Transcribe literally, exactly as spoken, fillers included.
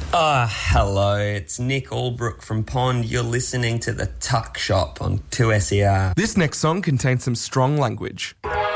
Ah, hello, it's Nick Albrook from Pond. You're listening to The Tuck Shop on two S E R. This next song contains some strong language.